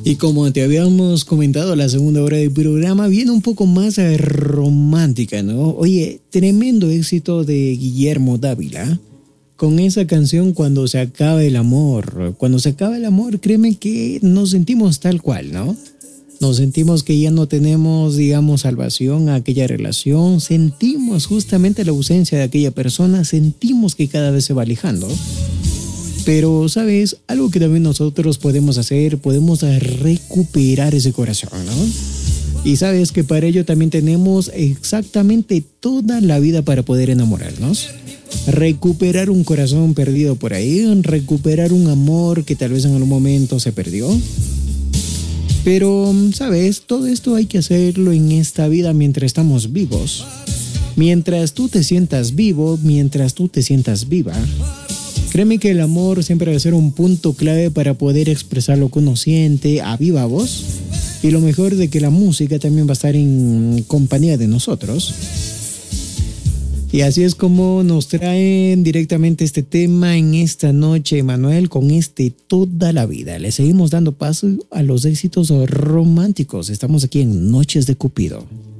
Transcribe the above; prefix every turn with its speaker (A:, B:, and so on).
A: Y como te habíamos comentado, la segunda hora del programa viene un poco más romántica, ¿no? Oye, tremendo éxito de Guillermo Dávila con esa canción Cuando se acaba el amor. Cuando se acaba el amor, créeme que nos sentimos tal cual, ¿no? Nos sentimos que ya no tenemos, digamos, salvación a aquella relación, sentimos justamente la ausencia de aquella persona, sentimos que cada vez se va alejando. Pero, ¿sabes? Algo que también nosotros podemos hacer, podemos recuperar ese corazón, ¿no? Y sabes que para ello también tenemos exactamente toda la vida para poder enamorarnos. Recuperar un corazón perdido por ahí, recuperar un amor que tal vez en algún momento se perdió. Pero, ¿sabes? Todo esto hay que hacerlo en esta vida mientras estamos vivos. Mientras tú te sientas vivo, mientras tú te sientas viva. Créeme que el amor siempre va a ser un punto clave para poder expresar lo que uno siente a viva voz. Y lo mejor de que la música también va a estar en compañía de nosotros. Y así es como nos traen directamente este tema en esta noche, Manuel, con Toda la Vida. Le seguimos dando paso a los éxitos románticos. Estamos aquí en Noches de Cupido.